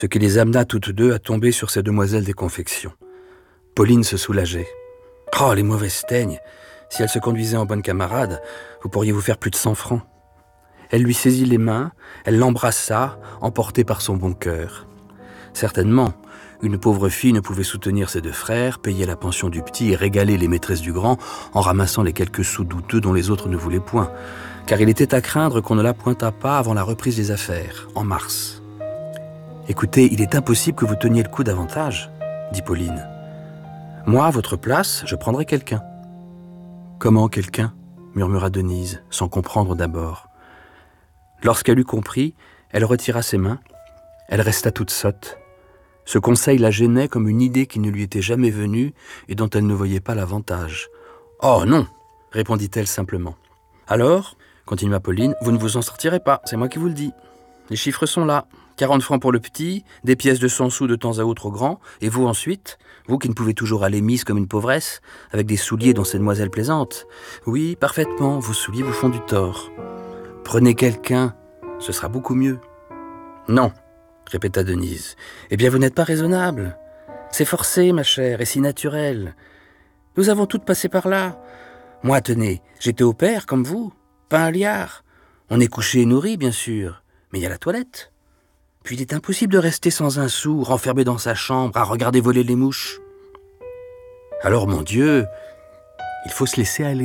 ce qui les amena toutes deux à tomber sur ces demoiselles des confections. Pauline se soulageait. « Oh, les mauvaises teignes! Si elles se conduisaient en bonne camarade, vous pourriez vous faire plus de 100 francs. » Elle lui saisit les mains, elle l'embrassa, emportée par son bon cœur. Certainement, une pauvre fille ne pouvait soutenir ses deux frères, payer la pension du petit et régaler les maîtresses du grand en ramassant les quelques sous douteux dont les autres ne voulaient point, car il était à craindre qu'on ne la pointât pas avant la reprise des affaires, en mars. « Écoutez, il est impossible que vous teniez le coup davantage, » dit Pauline. « Moi, à votre place, je prendrais quelqu'un. »« Comment quelqu'un ?» murmura Denise, sans comprendre d'abord. Lorsqu'elle eut compris, elle retira ses mains. Elle resta toute sotte. Ce conseil la gênait comme une idée qui ne lui était jamais venue et dont elle ne voyait pas l'avantage. « Oh non !» répondit-elle simplement. « Alors, continua Pauline, vous ne vous en sortirez pas, c'est moi qui vous le dis. Les chiffres sont là. 40 francs pour le petit, des pièces de 100 sous de temps à autre au grand, et vous ensuite, vous qui ne pouvez toujours aller mise comme une pauvresse, avec des souliers dont ces demoiselles plaisantent. Oui, parfaitement, vos souliers vous font du tort. Prenez quelqu'un, ce sera beaucoup mieux. » « Non, répéta Denise. Eh bien, vous n'êtes pas raisonnable. C'est forcé, ma chère, et si naturel. Nous avons toutes passé par là. Moi, tenez, j'étais au père, comme vous, pas un liard. On est couché et nourri, bien sûr, mais il y a la toilette. Puis il est impossible de rester sans un sou, renfermé dans sa chambre, à regarder voler les mouches. Alors, mon Dieu, il faut se laisser aller. »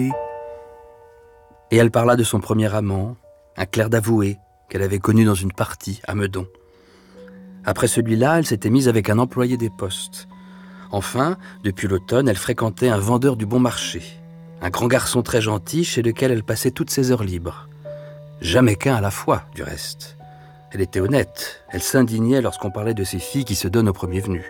Et elle parla de son premier amant, un clerc d'avoué, qu'elle avait connu dans une partie à Meudon. Après celui-là, elle s'était mise avec un employé des postes. Enfin, depuis l'automne, elle fréquentait un vendeur du bon marché, un grand garçon très gentil chez lequel elle passait toutes ses heures libres. Jamais qu'un à la fois, du reste. Elle était honnête, elle s'indignait lorsqu'on parlait de ces filles qui se donnent au premier venu.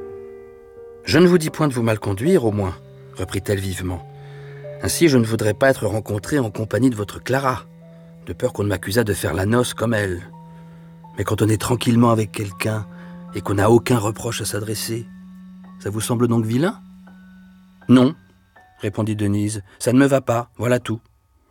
« Je ne vous dis point de vous mal conduire, au moins, » reprit-elle vivement. « Ainsi, je ne voudrais pas être rencontrée en compagnie de votre Clara, de peur qu'on ne m'accusât de faire la noce comme elle. Mais quand on est tranquillement avec quelqu'un et qu'on n'a aucun reproche à s'adresser, ça vous semble donc vilain ? » ?»« Non, » répondit Denise, « ça ne me va pas, voilà tout. »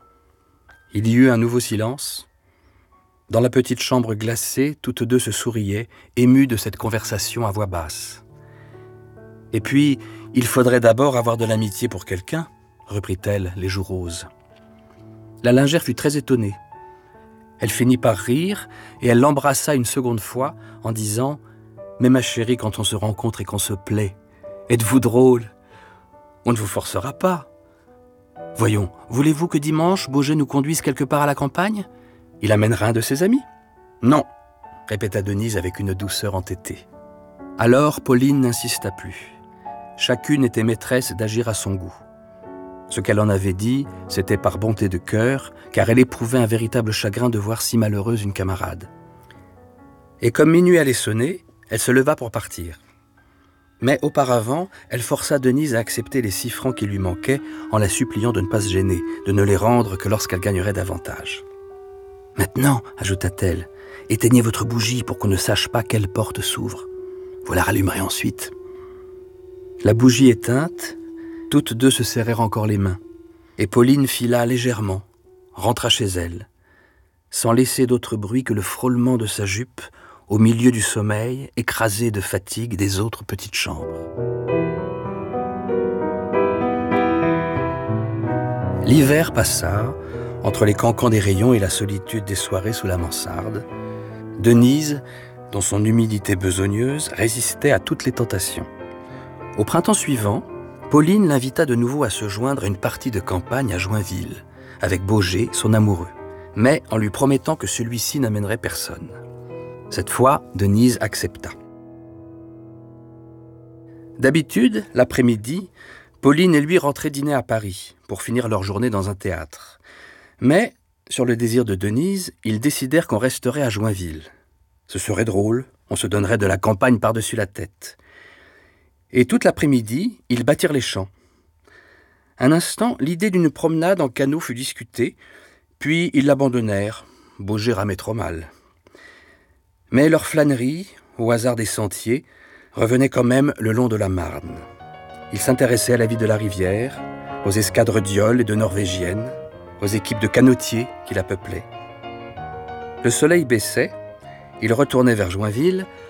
Il y eut un nouveau silence. Dans la petite chambre glacée, toutes deux se souriaient, émues de cette conversation à voix basse. « Et puis, il faudrait d'abord avoir de l'amitié pour quelqu'un, » reprit-elle, les joues roses. La lingère fut très étonnée. Elle finit par rire et elle l'embrassa une seconde fois en disant « Mais ma chérie, quand on se rencontre et qu'on se plaît, êtes-vous drôle ? On ne vous forcera pas. Voyons, voulez-vous que dimanche, Beaugé nous conduise quelque part à la campagne ? Il amènera un de ses amis. »« Non, » répéta Denise avec une douceur entêtée. Alors Pauline n'insista plus. Chacune était maîtresse d'agir à son goût. Ce qu'elle en avait dit, c'était par bonté de cœur, car elle éprouvait un véritable chagrin de voir si malheureuse une camarade. Et comme minuit allait sonner, elle se leva pour partir. Mais auparavant, elle força Denise à accepter les 6 francs qui lui manquaient en la suppliant de ne pas se gêner, de ne les rendre que lorsqu'elle gagnerait davantage. « Maintenant, ajouta-t-elle, éteignez votre bougie pour qu'on ne sache pas quelle porte s'ouvre. Vous la rallumerez ensuite. » La bougie éteinte, toutes deux se serrèrent encore les mains, et Pauline fila légèrement, rentra chez elle, sans laisser d'autre bruit que le frôlement de sa jupe au milieu du sommeil, écrasé de fatigue des autres petites chambres. L'hiver passa, entre les cancans des rayons et la solitude des soirées sous la mansarde. Denise, dont son humilité besogneuse, résistait à toutes les tentations. Au printemps suivant, Pauline l'invita de nouveau à se joindre à une partie de campagne à Joinville, avec Beaugé, son amoureux, mais en lui promettant que celui-ci n'amènerait personne. Cette fois, Denise accepta. D'habitude, l'après-midi, Pauline et lui rentraient dîner à Paris pour finir leur journée dans un théâtre. Mais, sur le désir de Denise, ils décidèrent qu'on resterait à Joinville. Ce serait drôle, on se donnerait de la campagne par-dessus la tête. Et toute l'après-midi, ils battirent les champs. Un instant, l'idée d'une promenade en canot fut discutée, puis ils l'abandonnèrent. Beaugé ramait trop mal. Mais leur flânerie, au hasard des sentiers, revenait quand même le long de la Marne. Ils s'intéressaient à la vie de la rivière, aux escadres d'ioles et de norvégiennes, aux équipes de canotiers qui la peuplaient. Le soleil baissait, ils retournaient vers Joinville,